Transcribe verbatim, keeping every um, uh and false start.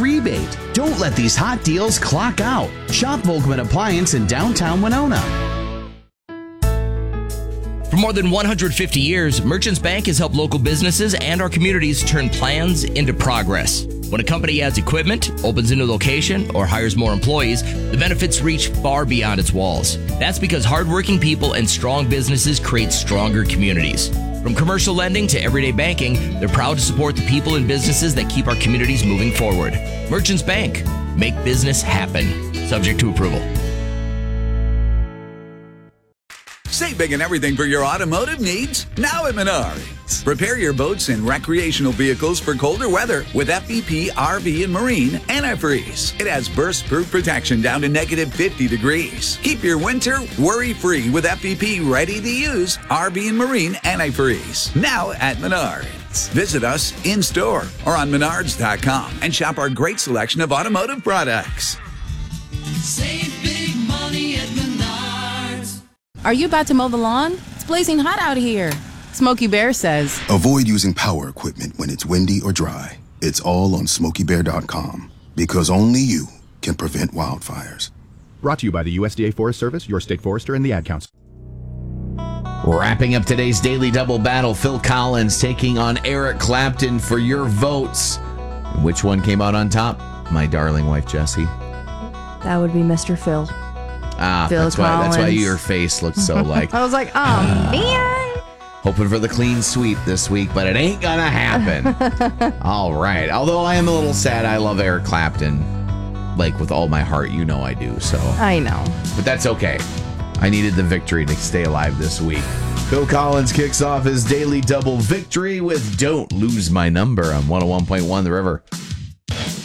rebate. Don't let these hot deals clock out. Shop Volkman Appliance in downtown Winona. For more than one hundred fifty years, Merchants Bank has helped local businesses and our communities turn plans into progress. When a company adds equipment, opens a new location, or hires more employees, the benefits reach far beyond its walls. That's because hardworking people and strong businesses create stronger communities. From commercial lending to everyday banking, they're proud to support the people and businesses that keep our communities moving forward. Merchants Bank. Make business happen. Subject to approval. Save big and everything for your automotive needs now at Menards. Prepare your boats and recreational vehicles for colder weather with F V P R V and Marine Antifreeze. It has burst-proof protection down to negative fifty degrees. Keep your winter worry-free with F V P ready-to-use R V and Marine Antifreeze. Now at Menards. Visit us in-store or on menards dot com and shop our great selection of automotive products. Save big money at Menards. Are you about to mow the lawn? It's blazing hot out here. Smokey Bear says, avoid using power equipment when it's windy or dry. It's all on smokey bear dot com because only you can prevent wildfires. Brought to you by the U S D A Forest Service, your state forester, and the Ad Council. Wrapping up today's Daily Double battle, Phil Collins taking on Eric Clapton for your votes. Which one came out on top? My darling wife, Jessie. That would be Mister Phil. Ah, Phil that's why that's why Collins. your face looks so like. I was like, oh, man. Hoping for the clean sweep this week, but it ain't gonna happen. All right. Although I am a little sad, I love Eric Clapton. Like with all my heart, you know I do. So I know. But that's okay. I needed the victory to stay alive this week. Phil Collins kicks off his Daily Double victory with Don't Lose My Number on one oh one point one The River.